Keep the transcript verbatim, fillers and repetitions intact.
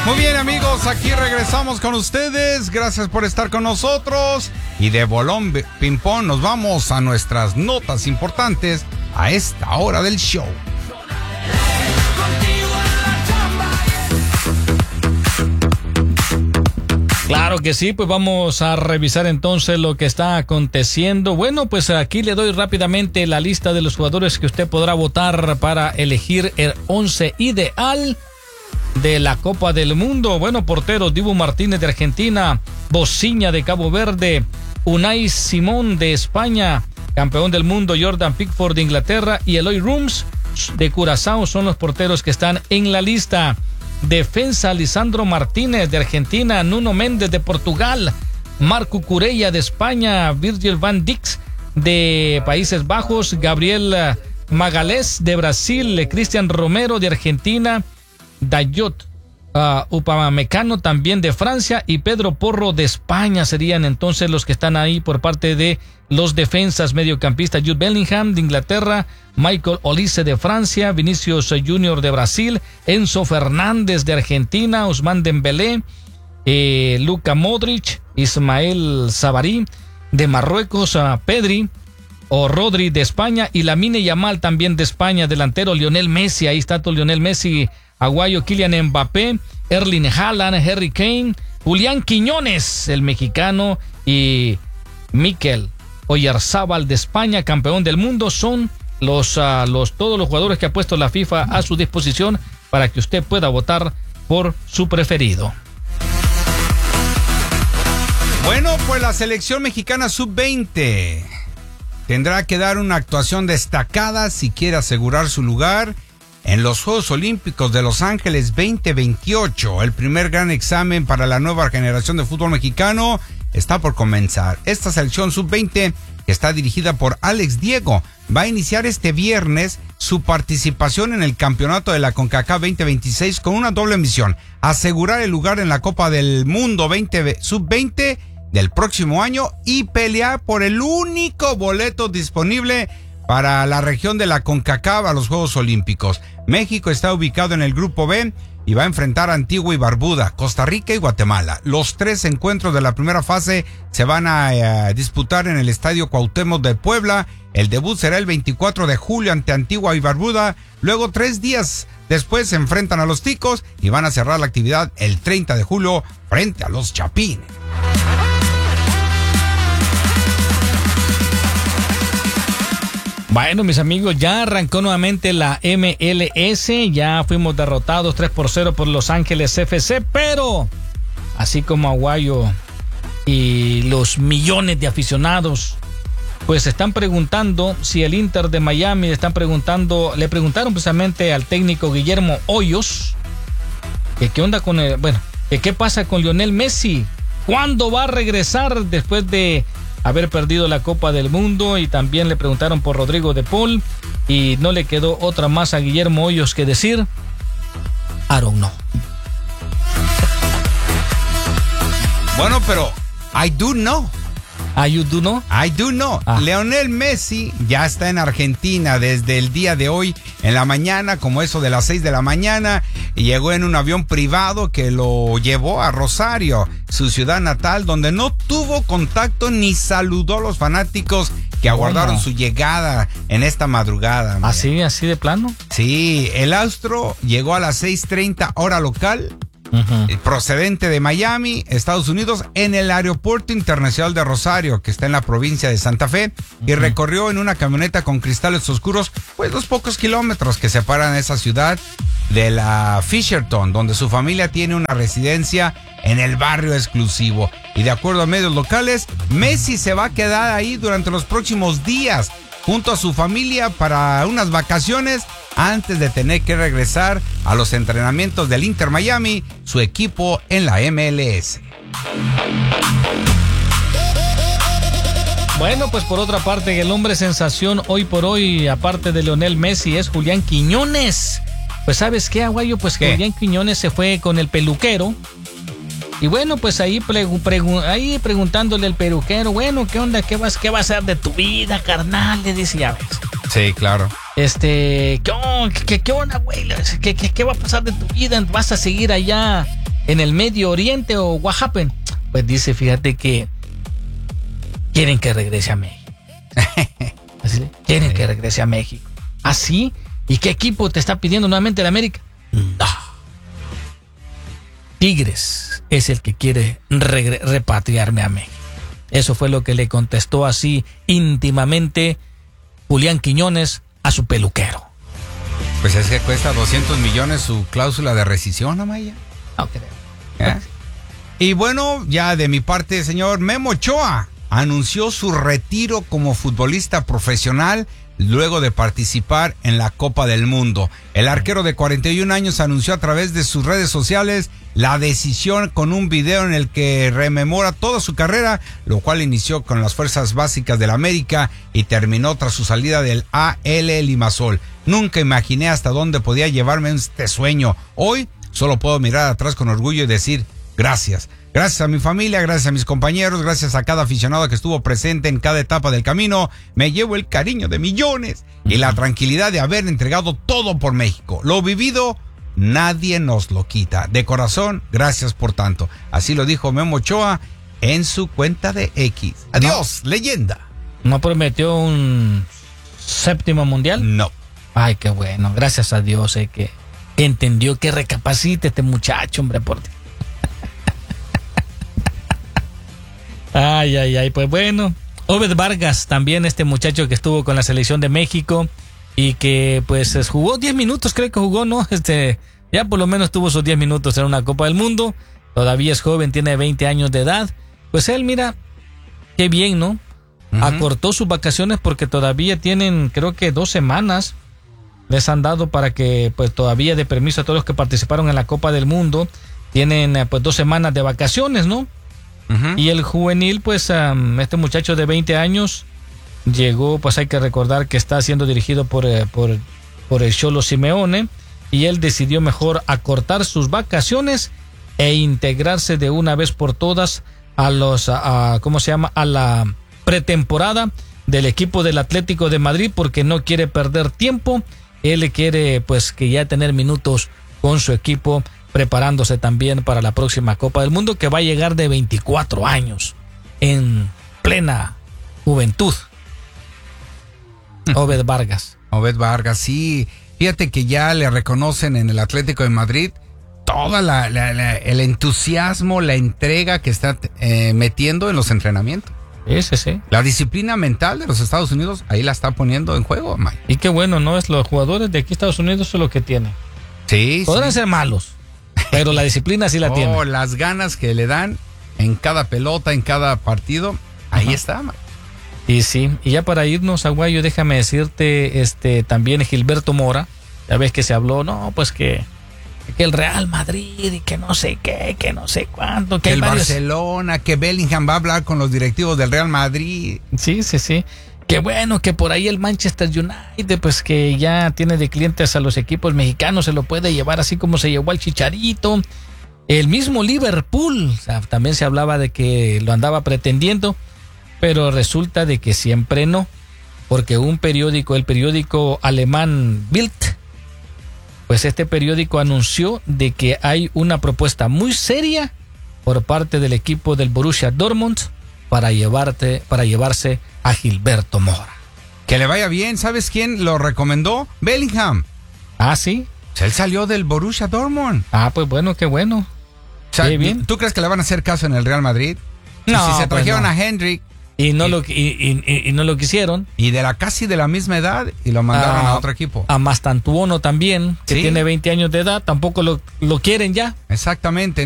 Muy bien, amigos, aquí regresamos con ustedes. Gracias por estar con nosotros. Y de bolón ping-pong nos vamos a nuestras notas importantes a esta hora del show. Claro que sí, pues vamos a revisar entonces lo que está aconteciendo. Bueno, pues aquí le doy rápidamente la lista de los jugadores que usted podrá votar para elegir el once ideal de la Copa del Mundo. Bueno, porteros: Dibu Martínez de Argentina, Bociña de Cabo Verde, Unai Simón de España, campeón del mundo Jordan Pickford de Inglaterra y Eloy Rooms de Curazao son los porteros que están en la lista. Defensa: Lisandro Martínez de Argentina, Nuno Méndez de Portugal, Marco Cucurella de España, Virgil van Dijk de Países Bajos, Gabriel Magalhães de Brasil, Cristian Romero de Argentina, Dayot uh, Upamecano también de Francia y Pedro Porro de España serían entonces los que están ahí por parte de los defensas. Mediocampista: Jude Bellingham de Inglaterra, Michael Olise de Francia, Vinicius Junior de Brasil, Enzo Fernández de Argentina, Ousmane Dembélé, eh, Luka Modric, Ismael Sabari de Marruecos, uh, Pedri o Rodri de España y Lamine Yamal también de España. Delantero: Lionel Messi, ahí está todo Lionel Messi. Aguayo: Kylian Mbappé, Erling Haaland, Harry Kane, Julián Quiñones, el mexicano, y Mikel Oyarzábal de España, campeón del mundo. Son los, uh, los todos los jugadores que ha puesto la FIFA a su disposición para que usted pueda votar por su preferido. Bueno, pues la selección mexicana sub veinte tendrá que dar una actuación destacada si quiere asegurar su lugar en los Juegos Olímpicos de Los Ángeles veinte veintiocho. El primer gran examen para la nueva generación de fútbol mexicano está por comenzar. Esta selección sub veinte, que está dirigida por Alex Diego, va a iniciar este viernes su participación en el campeonato de la CONCACAF veinte veintiséis con una doble misión: asegurar el lugar en la Copa del Mundo veinte sub veinte del próximo año y pelear por el único boleto disponible para la región de la CONCACAF a los Juegos Olímpicos. México está ubicado en el Grupo B y va a enfrentar a Antigua y Barbuda, Costa Rica y Guatemala. Los tres encuentros de la primera fase se van a eh, disputar en el Estadio Cuauhtémoc de Puebla. El debut será el veinticuatro de julio ante Antigua y Barbuda. Luego, tres días después, se enfrentan a los Ticos y van a cerrar la actividad el treinta de julio frente a los Chapines. Bueno, mis amigos, ya arrancó nuevamente la M L S, ya fuimos derrotados tres por cero por Los Ángeles F C, pero así como Aguayo y los millones de aficionados, pues están preguntando si el Inter de Miami, le están preguntando, le preguntaron precisamente al técnico Guillermo Hoyos, que qué onda con el, bueno, que qué pasa con Lionel Messi, cuándo va a regresar después de haber perdido la Copa del Mundo, y también le preguntaron por Rodrigo de Paul y no le quedó otra más a Guillermo Hoyos que decir I don't know. Bueno, pero I do know. Ah, you do know? I do know. Ah. Lionel Messi ya está en Argentina desde el día de hoy en la mañana, como eso de las seis de la mañana, y llegó en un avión privado que lo llevó a Rosario, su ciudad natal, donde no tuvo contacto ni saludó a los fanáticos que aguardaron su llegada en esta madrugada. ¿Así, así de plano? Sí, el astro llegó a las seis treinta hora local. Uh-huh. Procedente de Miami, Estados Unidos, en el Aeropuerto Internacional de Rosario, que está en la provincia de Santa Fe, uh-huh. y recorrió en una camioneta con cristales oscuros pues los pocos kilómetros que separan esa ciudad de la Fisherton, donde su familia tiene una residencia en el barrio exclusivo. Y de acuerdo a medios locales, Messi se va a quedar ahí durante los próximos días junto a su familia para unas vacaciones antes de tener que regresar a los entrenamientos del Inter Miami, su equipo en la M L S. Bueno, pues por otra parte, el hombre sensación hoy por hoy, aparte de Lionel Messi, es Julián Quiñones. Pues ¿sabes qué, Aguayo? Pues que Julián Quiñones se fue con el peluquero. Y bueno, pues ahí, pregu- pregu- ahí preguntándole al peluquero, bueno, ¿qué onda? ¿Qué vas, qué va a ser de tu vida, carnal? Le dice, ya ves. Sí, claro. Este, ¿qué, qué, qué onda, güey? ¿Qué, qué, ¿Qué va a pasar de tu vida? ¿Vas a seguir allá en el Medio Oriente o what happened? Pues dice, fíjate que quieren que regrese a México. Así, quieren que regrese a México. ¿Así? ¿Y qué equipo te está pidiendo nuevamente el América? No. Tigres es el que quiere regre- repatriarme a México. Eso fue lo que le contestó así íntimamente Julián Quiñones a su peluquero. Pues es que cuesta doscientos millones su cláusula de rescisión, Amaya. No creo. ¿Eh? Y bueno, ya de mi parte, señor Memo Ochoa anunció su retiro como futbolista profesional luego de participar en la Copa del Mundo. El arquero de cuarenta y un años anunció a través de sus redes sociales la decisión con un video en el que rememora toda su carrera, lo cual inició con las fuerzas básicas del América y terminó tras su salida del A L Limassol. Nunca imaginé hasta dónde podía llevarme este sueño. Hoy solo puedo mirar atrás con orgullo y decir gracias. Gracias a mi familia, gracias a mis compañeros, gracias a cada aficionado que estuvo presente en cada etapa del camino. Me llevo el cariño de millones y la tranquilidad de haber entregado todo por México. Lo vivido, nadie nos lo quita. De corazón, gracias por tanto. Así lo dijo Memo Ochoa en su cuenta de X. Adiós, no, leyenda. ¿No prometió un séptimo mundial? No. Ay, qué bueno, gracias a Dios, eh, que, que entendió, que recapacite este muchacho, hombre, por Dios. Ay, ay, ay, pues bueno. Obed Vargas, también este muchacho que estuvo con la selección de México y que pues jugó diez minutos, creo que jugó, ¿no? Este, ya por lo menos tuvo sus diez minutos en una Copa del Mundo. Todavía es joven, tiene veinte años de edad. Pues él, mira, qué bien, ¿no? Uh-huh. Acortó sus vacaciones porque todavía tienen, creo que dos semanas les han dado para que pues todavía de permiso a todos los que participaron en la Copa del Mundo. Tienen pues dos semanas de vacaciones, ¿no? Uh-huh. Y el juvenil, pues um, este muchacho de veinte años llegó, pues hay que recordar que está siendo dirigido por, eh, por, por el Cholo Simeone, y él decidió mejor acortar sus vacaciones e integrarse de una vez por todas a los, a, a, ¿cómo se llama? A la pretemporada del equipo del Atlético de Madrid, porque no quiere perder tiempo. Él quiere pues que ya tener minutos con su equipo, preparándose también para la próxima Copa del Mundo, que va a llegar de veinticuatro años, en plena juventud. Obed Vargas. Obed Vargas, sí. Fíjate que ya le reconocen en el Atlético de Madrid toda la, la, la el entusiasmo, la entrega que está eh, metiendo en los entrenamientos. Ese sí. La disciplina mental de los Estados Unidos, ahí la está poniendo en juego, Mike. Y qué bueno, ¿no? Es los jugadores de aquí Estados Unidos son lo que tienen. Sí, Podrán sí. ser malos, pero la disciplina sí la oh, tienen. Las ganas que le dan en cada pelota, en cada partido, ahí Ajá. está, Mike. Y sí, y ya para irnos, Aguayo, déjame decirte, este, también Gilberto Mora, ya ves que se habló, no, pues que, que el Real Madrid y que no sé qué, que no sé cuánto, que, que el varios... Barcelona, que Bellingham va a hablar con los directivos del Real Madrid. Sí, sí, sí. Que bueno, que por ahí el Manchester United, pues que ya tiene de clientes a los equipos mexicanos, se lo puede llevar así como se llevó al Chicharito. El mismo Liverpool, o sea, también se hablaba de que lo andaba pretendiendo, pero resulta de que siempre no, porque un periódico, el periódico alemán Bild, pues este periódico anunció de que hay una propuesta muy seria por parte del equipo del Borussia Dortmund para llevarte, para llevarse a Gilberto Mora. Que le vaya bien, ¿sabes quién lo recomendó? Bellingham. Ah, sí. Él salió del Borussia Dortmund. Ah, pues bueno, qué bueno. O sea, qué bien. ¿Tú crees que le van a hacer caso en el Real Madrid? No, si se trajeron pues no. a Hendrick y no y, lo y, y, y, y no lo quisieron, y de la casi de la misma edad, y lo mandaron a, a otro equipo. A Mastantuono también, que ¿Sí? tiene veinte años de edad, tampoco lo, lo quieren ya. Exactamente.